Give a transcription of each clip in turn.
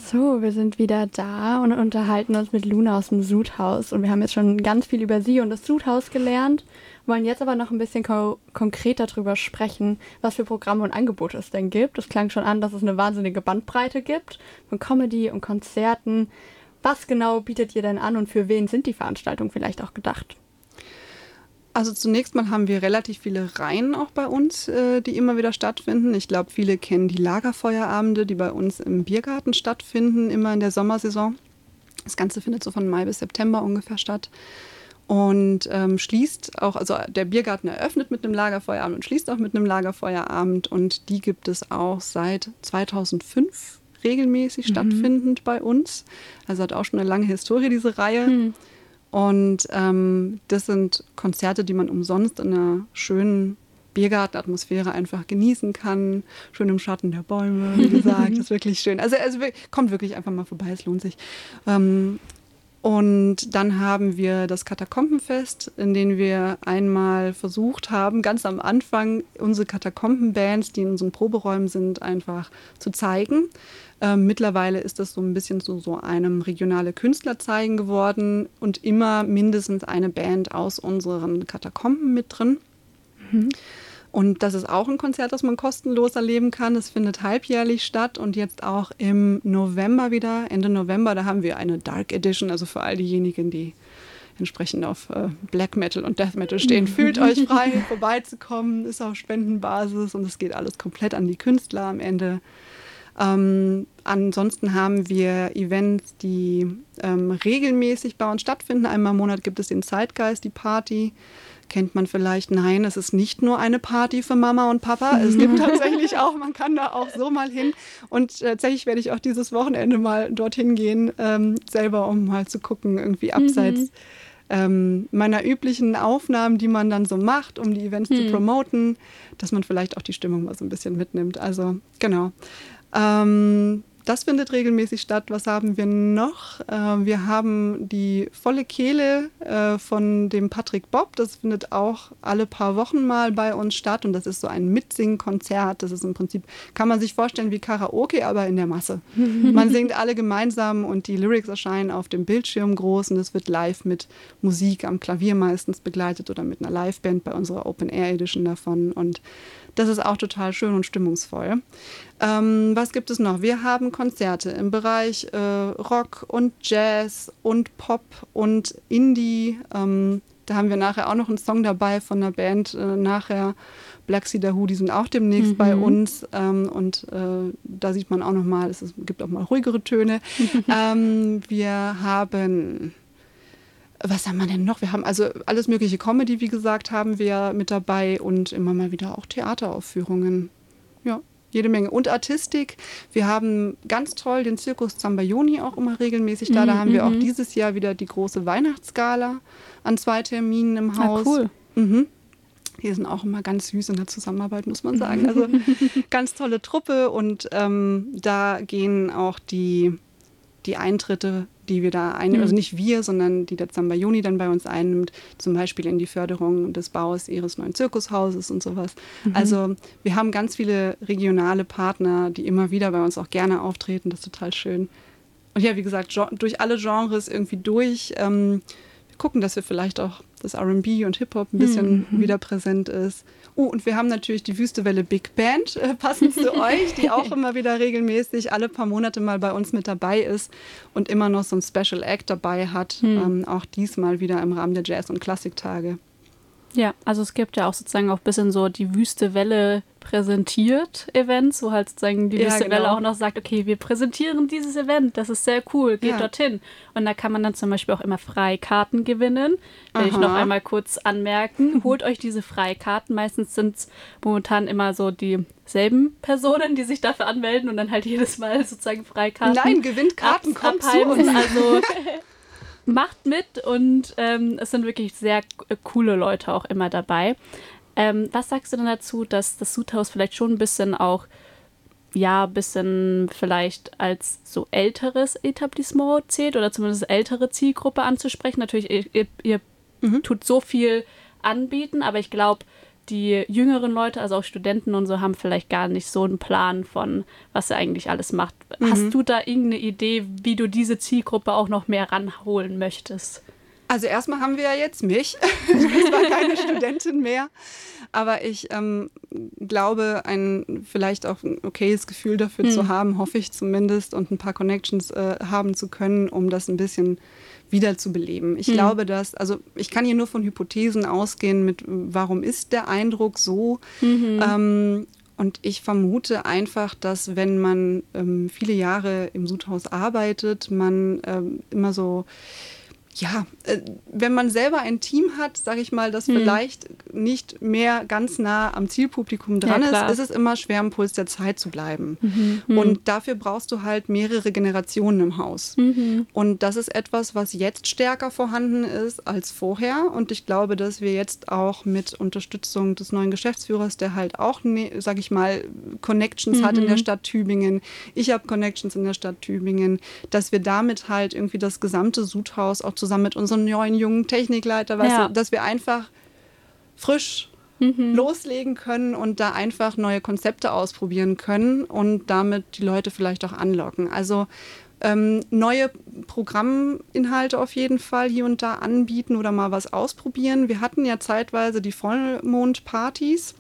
So, wir sind wieder da und unterhalten uns mit Luna aus dem Sudhaus. Und wir haben jetzt schon ganz viel über sie und das Sudhaus gelernt, wollen jetzt aber noch ein bisschen konkreter darüber sprechen, was für Programme und Angebote es denn gibt. Es klang schon an, dass es eine wahnsinnige Bandbreite gibt von Comedy und Konzerten. Was genau bietet ihr denn an und für wen sind die Veranstaltungen vielleicht auch gedacht? Also zunächst mal haben wir relativ viele Reihen auch bei uns, die immer wieder stattfinden. Ich glaube, viele kennen die Lagerfeuerabende, die bei uns im Biergarten stattfinden, immer in der Sommersaison. Das Ganze findet so von Mai bis September ungefähr statt. Und schließt auch, also der Biergarten eröffnet mit einem Lagerfeuerabend und schließt auch mit einem Lagerfeuerabend. Und die gibt es auch seit 2005 regelmäßig stattfindend bei uns. Also hat auch schon eine lange Historie, diese Reihe. Und das sind Konzerte, die man umsonst in einer schönen Biergartenatmosphäre einfach genießen kann. Schön im Schatten der Bäume, wie gesagt. Das ist wirklich schön. Also kommt wirklich einfach mal vorbei, es lohnt sich. Und dann haben wir das Katakombenfest, in dem wir einmal versucht haben, ganz am Anfang unsere Katakombenbands, die in unseren Proberäumen sind, einfach zu zeigen. Mittlerweile ist das so ein bisschen zu so einem regionale Künstlerzeigen geworden und immer mindestens eine Band aus unseren Katakomben mit drin. Und das ist auch ein Konzert, das man kostenlos erleben kann. Das findet halbjährlich statt und jetzt auch im November wieder, Ende November, da haben wir eine Dark Edition, also für all diejenigen, die entsprechend auf Black Metal und Death Metal stehen. Fühlt euch frei, vorbeizukommen, ist auf Spendenbasis und es geht alles komplett an die Künstler am Ende. Ansonsten haben wir Events, die regelmäßig bei uns stattfinden. Einmal im Monat gibt es den Zeitgeist, die Party. Kennt man vielleicht? Nein, es ist nicht nur eine Party für Mama und Papa. Es gibt tatsächlich auch, man kann da auch so mal hin. Und tatsächlich werde ich auch dieses Wochenende mal dorthin gehen, selber, um mal zu gucken, irgendwie abseits meiner üblichen Aufnahmen, die man dann so macht, um die Events zu promoten, dass man vielleicht auch die Stimmung mal so ein bisschen mitnimmt. Also genau. Das findet regelmäßig statt. Was haben wir noch? Wir haben die volle Kehle von dem Patrick Bob. Das findet auch alle paar Wochen mal bei uns statt. Und das ist so ein Mitsingen-Konzert. Das ist im Prinzip, kann man sich vorstellen wie Karaoke, aber in der Masse. Man singt alle gemeinsam und die Lyrics erscheinen auf dem Bildschirm groß. Und es wird live mit Musik am Klavier meistens begleitet oder mit einer Liveband bei unserer Open-Air-Edition davon. Und das ist auch total schön und stimmungsvoll. Was gibt es noch? Wir haben Konzerte im Bereich Rock und Jazz und Pop und Indie. Da haben wir nachher auch noch einen Song dabei von einer Band nachher. Black Cedar Who, die sind auch demnächst bei uns. Und da sieht man auch noch mal, es gibt auch mal ruhigere Töne. Wir haben... Was haben wir denn noch? Wir haben also alles mögliche Comedy, wie gesagt, haben wir mit dabei und immer mal wieder auch Theateraufführungen. Ja, jede Menge. Und Artistik. Wir haben ganz toll den Zirkus Zambayoni auch immer regelmäßig da. Da haben wir auch dieses Jahr wieder die große Weihnachtsgala an 2 Terminen im Haus. Cool. Die sind auch immer ganz süß in der Zusammenarbeit, muss man sagen. Also ganz tolle Truppe und da gehen auch die Eintritte, die wir da einnehmen, also nicht wir, sondern die der Zambayoni dann bei uns einnimmt, zum Beispiel in die Förderung des Baus ihres neuen Zirkushauses und sowas. Also wir haben ganz viele regionale Partner, die immer wieder bei uns auch gerne auftreten, das ist total schön. Und ja, wie gesagt, durch alle Genres irgendwie durch. Wir gucken, dass wir vielleicht auch das R&B und Hip-Hop ein bisschen wieder präsent ist. Und wir haben natürlich die Wüstewelle Big Band, passend zu euch, die auch immer wieder regelmäßig alle paar Monate mal bei uns mit dabei ist und immer noch so ein Special Act dabei hat. Auch diesmal wieder im Rahmen der Jazz- und Klassiktage. Ja, also es gibt ja auch sozusagen auch ein bisschen so die Wüstewelle präsentiert Events, wo halt sozusagen die Wüstewelle auch noch sagt, okay, wir präsentieren dieses Event, das ist sehr cool, geht dorthin. Und da kann man dann zum Beispiel auch immer Freikarten gewinnen. Will ich noch einmal kurz anmerken, holt euch diese Freikarten. Meistens sind es momentan immer so dieselben Personen, die sich dafür anmelden und dann halt jedes Mal sozusagen Freikarten. Nein, gewinnt Karten, kommt zu uns. Also macht mit und es sind wirklich sehr coole Leute auch immer dabei. Was sagst du denn dazu, dass das Sudhaus vielleicht schon ein bisschen auch, ja, ein bisschen vielleicht als so älteres Etablissement zählt oder zumindest ältere Zielgruppe anzusprechen? Natürlich, ihr tut so viel anbieten, aber ich glaube, die jüngeren Leute, also auch Studenten und so, haben vielleicht gar nicht so einen Plan von, was er eigentlich alles macht. Hast du da irgendeine Idee, wie du diese Zielgruppe auch noch mehr ranholen möchtest? Also erstmal haben wir ja jetzt mich. Ich bin zwar keine Studentin mehr, aber ich glaube, vielleicht auch ein okayes Gefühl dafür zu haben, hoffe ich zumindest, und ein paar Connections haben zu können, um das ein bisschen wiederzubeleben. Ich glaube, also ich kann hier nur von Hypothesen ausgehen mit, warum ist der Eindruck so? Und ich vermute einfach, dass wenn man viele Jahre im Sudhaus arbeitet, man immer so, ja, wenn man selber ein Team hat, sage ich mal, das vielleicht nicht mehr ganz nah am Zielpublikum dran ist es immer schwer, am Puls der Zeit zu bleiben. Und dafür brauchst du halt mehrere Generationen im Haus. Und das ist etwas, was jetzt stärker vorhanden ist als vorher. Und ich glaube, dass wir jetzt auch mit Unterstützung des neuen Geschäftsführers, der halt auch, sage ich mal, Connections hat in der Stadt Tübingen, ich habe Connections in der Stadt Tübingen, dass wir damit halt irgendwie das gesamte Sudhaus auch zusammen mit unserem neuen jungen Technikleiter, weißt du, dass wir einfach frisch loslegen können und da einfach neue Konzepte ausprobieren können und damit die Leute vielleicht auch anlocken. Also neue Programminhalte auf jeden Fall hier und da anbieten oder mal was ausprobieren. Wir hatten ja zeitweise die Vollmondpartys.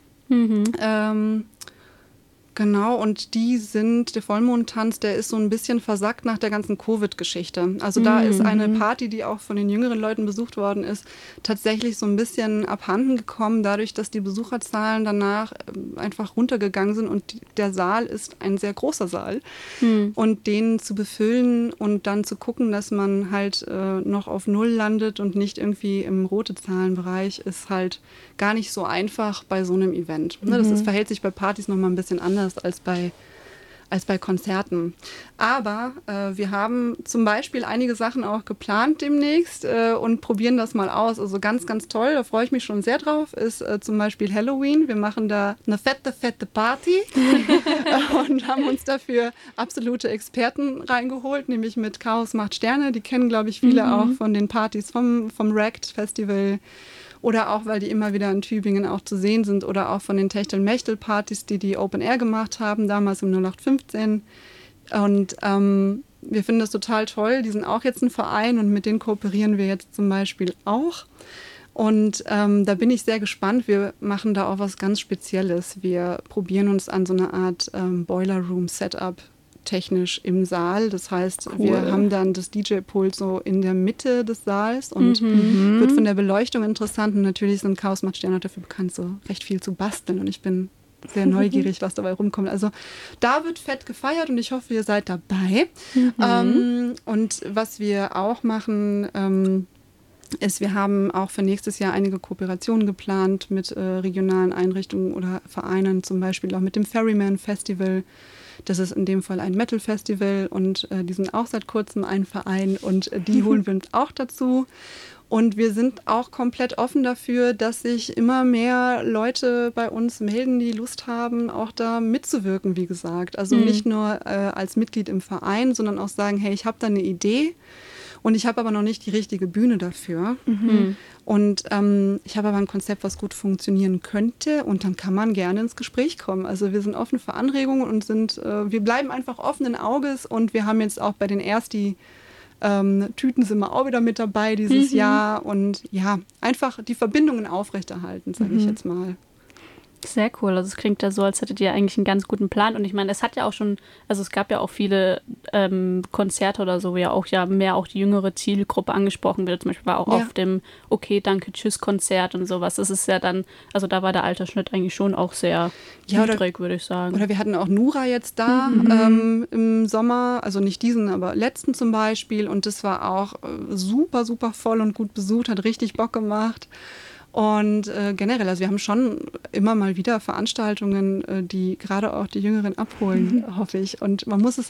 Genau, und der Vollmondtanz, der ist so ein bisschen versackt nach der ganzen Covid-Geschichte. Also da ist eine Party, die auch von den jüngeren Leuten besucht worden ist, tatsächlich so ein bisschen abhanden gekommen, dadurch, dass die Besucherzahlen danach einfach runtergegangen sind und der Saal ist ein sehr großer Saal. Und den zu befüllen und dann zu gucken, dass man halt noch auf Null landet und nicht irgendwie im rote Zahlenbereich, ist halt gar nicht so einfach bei so einem Event. Das verhält sich bei Partys nochmal ein bisschen anders als bei Konzerten. Aber wir haben zum Beispiel einige Sachen auch geplant demnächst und probieren das mal aus. Also ganz, ganz toll, da freue ich mich schon sehr drauf, ist zum Beispiel Halloween. Wir machen da eine fette Party und haben uns dafür absolute Experten reingeholt, nämlich mit Chaos macht Sterne. Die kennen, glaube ich, viele auch von den Partys vom Wrecked Festival. Oder auch, weil die immer wieder in Tübingen auch zu sehen sind. Oder auch von den Techtel-Mechtel-Partys, die Open Air gemacht haben, damals im 0815. Und wir finden das total toll. Die sind auch jetzt ein Verein und mit denen kooperieren wir jetzt zum Beispiel auch. Und da bin ich sehr gespannt. Wir machen da auch was ganz Spezielles. Wir probieren uns an so eine Art Boiler Room Setup technisch im Saal. Das heißt, wir haben dann das DJ-Pult so in der Mitte des Saals und wird von der Beleuchtung interessant. Und natürlich sind Chaos macht Sterne dafür bekannt, so recht viel zu basteln. Und ich bin sehr neugierig, was dabei rumkommt. Also da wird fett gefeiert und ich hoffe, ihr seid dabei. Und was wir auch machen, ist, wir haben auch für nächstes Jahr einige Kooperationen geplant mit regionalen Einrichtungen oder Vereinen, zum Beispiel auch mit dem Ferryman Festival. Das ist in dem Fall ein Metal-Festival und die sind auch seit kurzem ein Verein und die holen wir uns auch dazu. Und wir sind auch komplett offen dafür, dass sich immer mehr Leute bei uns melden, die Lust haben, auch da mitzuwirken, wie gesagt. Also nicht nur als Mitglied im Verein, sondern auch sagen, hey, ich habe da eine Idee und ich habe aber noch nicht die richtige Bühne dafür. Und ich habe aber ein Konzept, was gut funktionieren könnte und dann kann man gerne ins Gespräch kommen. Also wir sind offen für Anregungen und wir bleiben einfach offenen Auges und wir haben jetzt auch bei den Tüten sind wir auch wieder mit dabei dieses Jahr und ja, einfach die Verbindungen aufrechterhalten, sage ich jetzt mal. Sehr cool. Also es klingt ja so, als hättet ihr eigentlich einen ganz guten Plan. Und ich meine, es gab ja auch viele Konzerte oder so, wo ja auch mehr auch die jüngere Zielgruppe angesprochen wird. Zum Beispiel war auch auf dem Okay, danke, tschüss Konzert und sowas. Das ist ja dann, also da war der Altersschnitt eigentlich schon auch sehr niedrig, würde ich sagen. Oder wir hatten auch Nura jetzt da im Sommer, also nicht diesen, aber letzten zum Beispiel. Und das war auch super, super voll und gut besucht, hat richtig Bock gemacht. Und generell, also wir haben schon immer mal wieder Veranstaltungen, die gerade auch die Jüngeren abholen, hoffe ich. Und man muss es